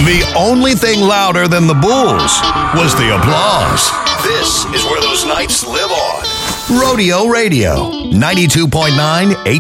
The only thing louder than the Bulls was the applause. This is where those nights live on. Rodeo Radio, 92.9